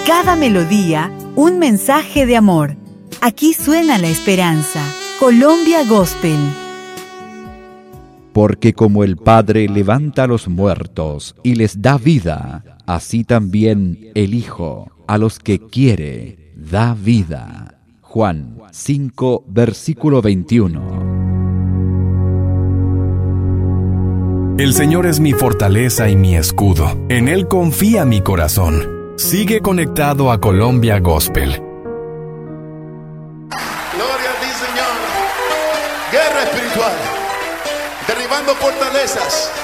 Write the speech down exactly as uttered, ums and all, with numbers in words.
cada melodía, un mensaje de amor. Aquí suena la esperanza. Colombia Gospel. Porque como el Padre levanta a los muertos y les da vida, así también el Hijo a los que quiere da vida. Juan cinco, versículo veintiuno. El Señor es mi fortaleza y mi escudo. En Él confía mi corazón. Sigue conectado a Colombia Gospel. Gloria a ti, Señor. Guerra espiritual. Derribando fortalezas.